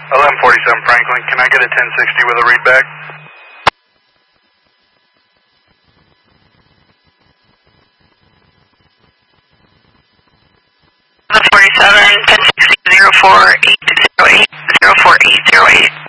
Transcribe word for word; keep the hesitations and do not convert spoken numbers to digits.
eleven forty-seven Franklin, can I get a ten sixty with a readback? eleven forty-seven, ten sixty, zero four eight zero eight, zero four eight zero eight.